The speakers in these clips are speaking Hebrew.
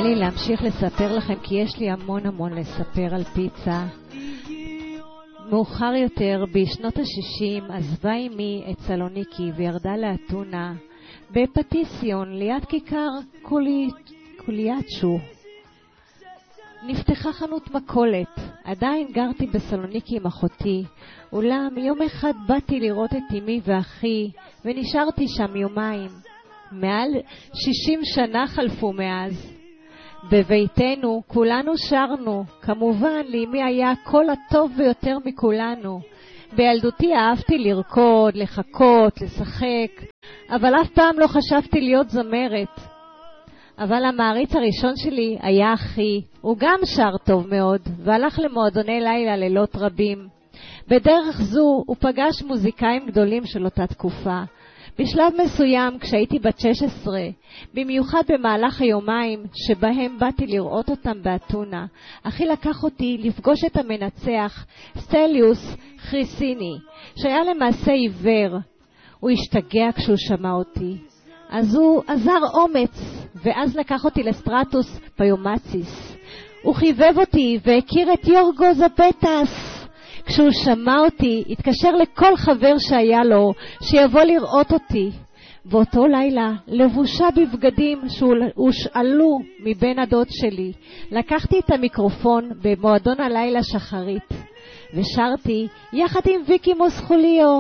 לי להמשיך לספר לכם, כי יש לי המון לספר על פיצה. מאוחר יותר, בשנות ה-60, עזבה אמי את סלוניקי וירדה לאתונה בפטיסיון ליד כיכר קוליאצ'ו. נפתחה חנות מכולת. עדיין גרתי בסלוניקי עם אחותי, אולם יום אחד באתי לראות את אמי ואחי ונשארתי שם יומיים. מעל 60 שנה חלפו מאז. בביתנו כולנו שרנו, כמובן לאמי היה הקול הטוב ביותר מכולנו. בילדותי אהבתי לרקוד, לחכות, לשחק, אבל אף פעם לא חשבתי להיות זמרת. אבל המעריץ הראשון שלי היה אחי, הוא גם שר טוב מאוד, והלך למועדוני לילה לילות רבים. בדרך זו הוא פגש מוזיקאים גדולים של אותה תקופה. בשלב מסוים, כשהייתי בת 16, במיוחד במהלך היומיים שבהם באתי לראות אותם באתונה, אחי לקח אותי לפגוש את המנצח, סטליוס חריסיני, שהיה למעשה עיוור. הוא השתגע כשהוא שמע אותי. אז הוא עזר אומץ, ואז לקח אותי לסטרטוס פיומציס. הוא חיבב אותי והכיר את יורגו זפטס. כשהוא שמע אותי, התקשר לכל חבר שהיה לו שיבוא לראות אותי. באותו לילה, לבושה בבגדים שהושאלו מבן הדוד שלי, לקחתי את המיקרופון במועדון הלילה שחרית, ושרתי יחד עם ויקי מוסחוליו.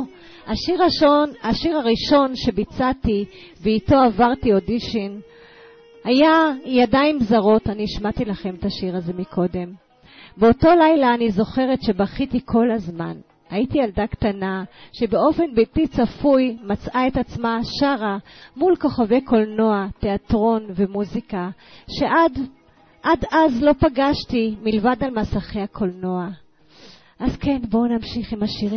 השיר הראשון שביצעתי ואיתו עברתי אודישן היה ידיים זרות. אני השמעתי לכם את השיר הזה מקודם. באותו לילה אני זוכרת שבכיתי כל הזמן. הייתי ילדה קטנה שבאופן בלתי צפוי מצאה את עצמה שרה מול כוכבי קולנוע, תיאטרון ומוזיקה שעד אז לא פגשתי מלבד על מסכי הקולנוע. אז כן, בואו נמשיך עם השירים.